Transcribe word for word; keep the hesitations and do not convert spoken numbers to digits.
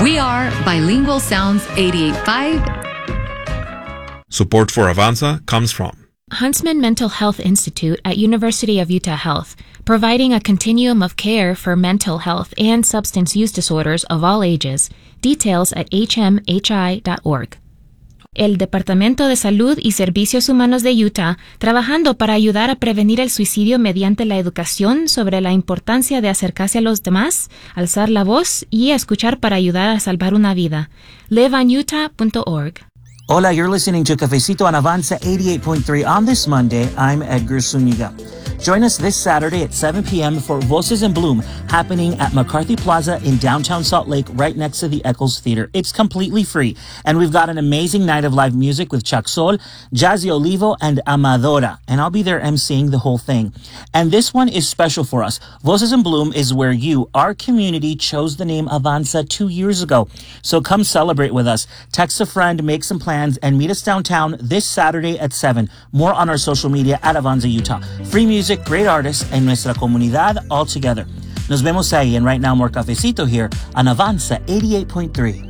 We are Bilingual Sounds eighty-eight point five. Support for Avanza comes from Huntsman Mental Health Institute at University of Utah Health, providing a continuum of care for mental health and substance use disorders of all ages. Details at h m h i dot org. El Departamento de Salud y Servicios Humanos de Utah, trabajando para ayudar a prevenir el suicidio mediante la educación sobre la importancia de acercarse a los demás, alzar la voz y escuchar para ayudar a salvar una vida. live on utah dot org. Hola, you're listening to Cafecito on Avanza eighty-eight point three. On this Monday, I'm Edgar Zuniga. Join us this Saturday at seven p.m. for Voices in Bloom, happening at McCarthy Plaza in downtown Salt Lake, right next to the Eccles Theater. It's completely free, and we've got an amazing night of live music with Chuck Sol, Jazzy Olivo, and Amadora, and I'll be there emceeing the whole thing. And this one is special for us. Voices in Bloom is where you, our community, chose the name Avanza two years ago. So come celebrate with us. Text a friend, make some plans, and meet us downtown this Saturday at seven. More on our social media at Avanza Utah. Free music, great artists, and nuestra comunidad all together. Nos vemos ahí, and right now more Cafecito here on Avanza eighty-eight point three.